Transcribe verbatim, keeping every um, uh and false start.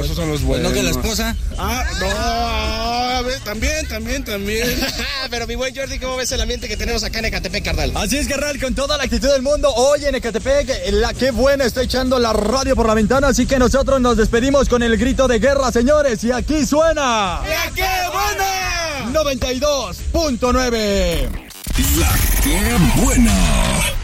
No, esos son los buenos. ¿No que la esposa? Ah, no, a ver, también, también, también. Pero mi buen Jordi, ¿cómo ves el ambiente que tenemos acá en Ecatepec, carnal? Así es, carnal, con toda la actitud del mundo. Hoy en Ecatepec, la que buena está echando la radio por la ventana, así que nosotros nos despedimos con el grito de guerra, señores, y aquí suena... ¡La que buena! noventa y dos punto nueve. La que buena.